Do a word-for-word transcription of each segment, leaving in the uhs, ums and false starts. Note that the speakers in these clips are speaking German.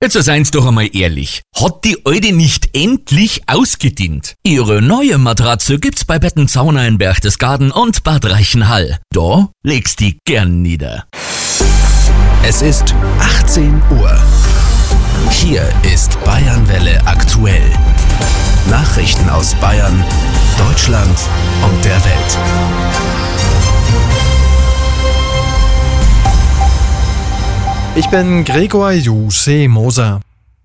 Jetzt seien's doch einmal ehrlich. Hat die Alte nicht endlich ausgedient? Ihre neue Matratze gibt's bei Bettenzauner in Berchtesgaden und Bad Reichenhall. Da legst die gern nieder. Es ist achtzehn Uhr. Hier ist Bayernwelle aktuell. Nachrichten aus Bayern, Deutschland und der Welt. Ich bin Gregor Juse Moser.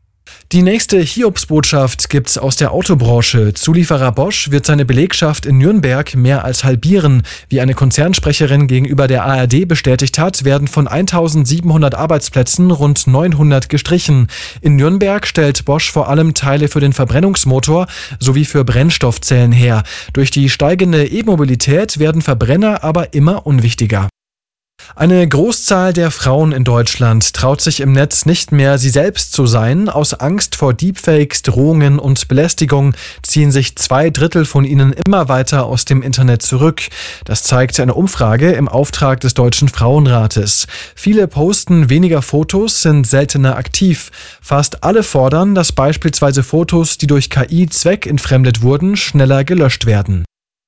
Die nächste Hiobsbotschaft gibt's aus der Autobranche. Zulieferer Bosch wird seine Belegschaft in Nürnberg mehr als halbieren. Wie eine Konzernsprecherin gegenüber der A R D bestätigt hat, werden von eintausendsiebenhundert Arbeitsplätzen rund neunhundert gestrichen. In Nürnberg stellt Bosch vor allem Teile für den Verbrennungsmotor sowie für Brennstoffzellen her. Durch die steigende E-Mobilität werden Verbrenner aber immer unwichtiger. Eine Großzahl der Frauen in Deutschland traut sich im Netz nicht mehr, sie selbst zu sein. Aus Angst vor Deepfakes, Drohungen und Belästigung ziehen sich zwei Drittel von ihnen immer weiter aus dem Internet zurück. Das zeigt eine Umfrage im Auftrag des Deutschen Frauenrates. Viele posten weniger Fotos, sind seltener aktiv. Fast alle fordern, dass beispielsweise Fotos, die durch K I zweckentfremdet wurden, schneller gelöscht werden.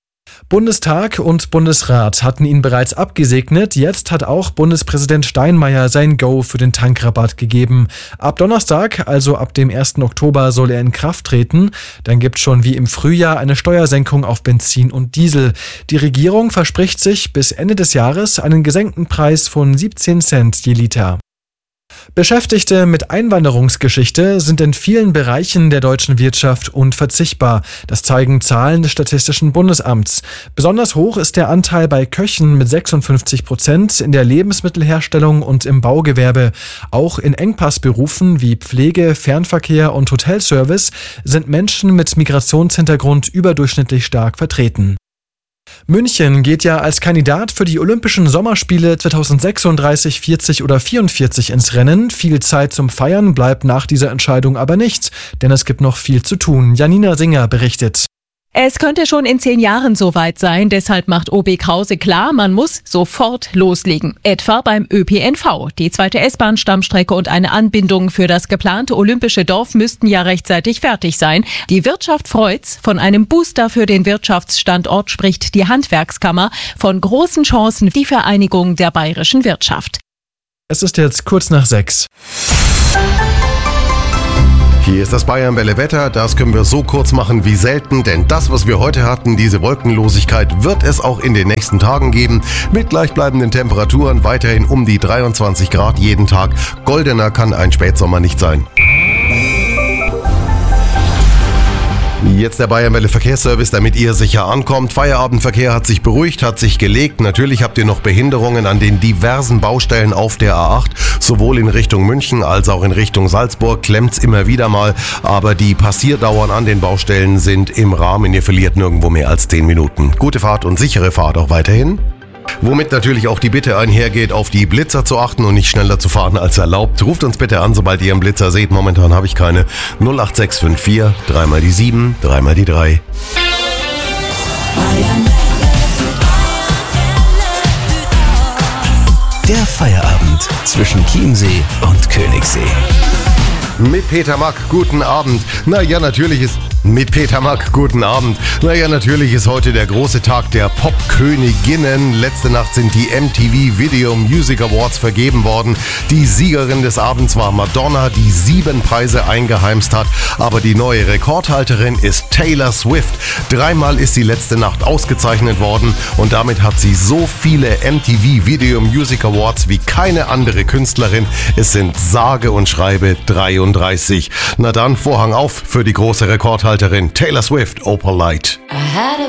Bundestag und Bundesrat hatten ihn bereits abgesegnet. Jetzt hat auch Bundespräsident Steinmeier sein Go für den Tankrabatt gegeben. Ab Donnerstag, also ab dem ersten Oktober, soll er in Kraft treten. Dann gibt's schon wie im Frühjahr eine Steuersenkung auf Benzin und Diesel. Die Regierung verspricht sich bis Ende des Jahres einen gesenkten Preis von siebzehn Cent je Liter. Beschäftigte mit Einwanderungsgeschichte sind in vielen Bereichen der deutschen Wirtschaft unverzichtbar. Das zeigen Zahlen des Statistischen Bundesamts. Besonders hoch ist der Anteil bei Köchen mit sechsundfünfzig Prozent, in der Lebensmittelherstellung und im Baugewerbe. Auch in Engpassberufen wie Pflege, Fernverkehr und Hotelservice sind Menschen mit Migrationshintergrund überdurchschnittlich stark vertreten. München geht ja als Kandidat für die Olympischen Sommerspiele zweitausendsechsunddreißig, vierzig oder vierundvierzig ins Rennen. Viel Zeit zum Feiern bleibt nach dieser Entscheidung aber nicht, denn es gibt noch viel zu tun. Janina Singer berichtet. Es könnte schon in zehn Jahren soweit sein, deshalb macht O B Krause klar, man muss sofort loslegen. Etwa beim Ö P N V. Die zweite S-Bahn-Stammstrecke und eine Anbindung für das geplante olympische Dorf müssten ja rechtzeitig fertig sein. Die Wirtschaft freut's. Von einem Booster für den Wirtschaftsstandort spricht die Handwerkskammer. Von großen Chancen die Vereinigung der bayerischen Wirtschaft. Es ist jetzt kurz nach sechs. Hier ist das Bayernwelle Wetter, das können wir so kurz machen wie selten, denn das, was wir heute hatten, diese Wolkenlosigkeit, wird es auch in den nächsten Tagen geben, mit gleichbleibenden Temperaturen weiterhin um die dreiundzwanzig Grad jeden Tag. Goldener kann ein Spätsommer nicht sein. Jetzt der Bayernwelle Verkehrsservice, damit ihr sicher ankommt. Feierabendverkehr hat sich beruhigt, hat sich gelegt. Natürlich habt ihr noch Behinderungen an den diversen Baustellen auf der A acht. Sowohl in Richtung München als auch in Richtung Salzburg klemmt's immer wieder mal. Aber die Passierdauern an den Baustellen sind im Rahmen. Ihr verliert nirgendwo mehr als zehn Minuten. Gute Fahrt und sichere Fahrt auch weiterhin. Womit natürlich auch die Bitte einhergeht, auf die Blitzer zu achten und nicht schneller zu fahren als erlaubt. Ruft uns bitte an, sobald ihr einen Blitzer seht. Momentan habe ich keine. null acht sechs fünf vier, dreimal die sieben, dreimal die drei. Der Feierabend zwischen Chiemsee und Königssee. Mit Peter Mack, guten Abend. Na ja, natürlich ist... Mit Peter Mack, guten Abend. Naja, natürlich ist heute der große Tag der Popköniginnen. Letzte Nacht sind die M T V Video Music Awards vergeben worden. Die Siegerin des Abends war Madonna, die sieben Preise eingeheimst hat. Aber die neue Rekordhalterin ist Taylor Swift. Dreimal ist sie letzte Nacht ausgezeichnet worden und damit hat sie so viele M T V Video Music Awards wie keine andere Künstlerin. Es sind sage und schreibe dreiunddreißig. Na dann, Vorhang auf für die große Rekordhalterin Taylor Swift, Opal Light. I had a